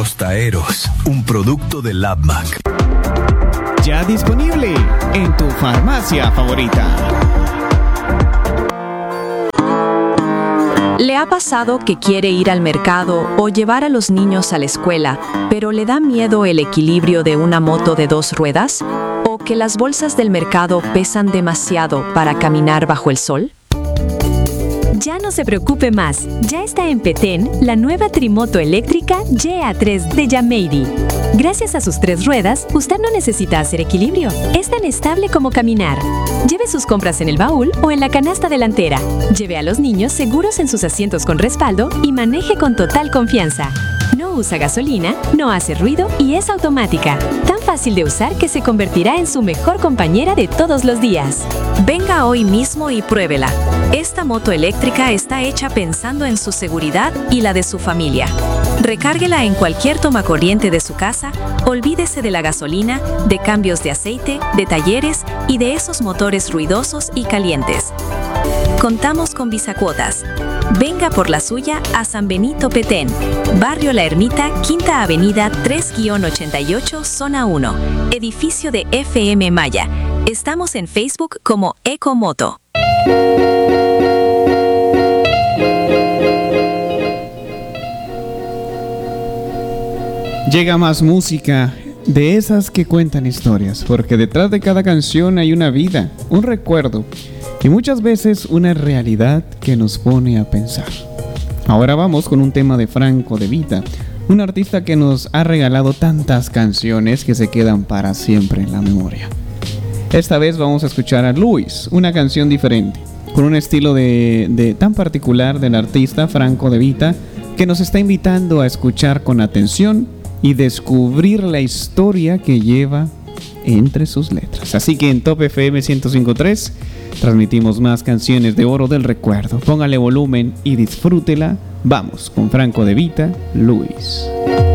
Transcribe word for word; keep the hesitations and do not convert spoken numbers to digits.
Tostaeros, un producto de Labmac. Ya disponible en tu farmacia favorita. ¿Le ha pasado que quiere ir al mercado o llevar a los niños a la escuela, pero le da miedo el equilibrio de una moto de dos ruedas? ¿O que las bolsas del mercado pesan demasiado para caminar bajo el sol? Ya no se preocupe más, ya está en Petén la nueva trimoto eléctrica G A tres de Yameiri. Gracias a sus tres ruedas, usted no necesita hacer equilibrio. Es tan estable como caminar. Lleve sus compras en el baúl o en la canasta delantera. Lleve a los niños seguros en sus asientos con respaldo y maneje con total confianza. No usa gasolina, no hace ruido y es automática. Tan fácil de usar que se convertirá en su mejor compañera de todos los días. Venga hoy mismo y pruébela. Esta moto eléctrica está hecha pensando en su seguridad y la de su familia. Recárguela en cualquier tomacorriente de su casa, olvídese de la gasolina, de cambios de aceite, de talleres y de esos motores ruidosos y calientes. Contamos con Bisacuotas. Venga por la suya a San Benito Petén, Barrio La Ermita, Quinta Avenida tres ochenta y ocho, Zona uno, edificio de F M Maya. Estamos en Facebook como Ecomoto. Llega más música, de esas que cuentan historias, porque detrás de cada canción hay una vida, un recuerdo y muchas veces una realidad que nos pone a pensar. Ahora vamos con un tema de Franco De Vita, un artista que nos ha regalado tantas canciones que se quedan para siempre en la memoria. Esta vez vamos a escuchar a Luis, una canción diferente, con un estilo de, de tan particular del artista Franco De Vita, que nos está invitando a escuchar con atención y descubrir la historia que lleva entre sus letras. Así que en Top F M ciento cinco punto tres transmitimos más canciones de oro del recuerdo. Póngale volumen y disfrútela. Vamos con Franco De Vita, Luis.